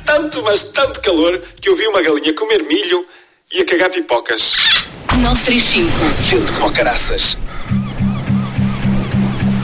mas tanto calor que eu vi uma galinha comer milho e a cagar pipocas. 935. Quente como caraças.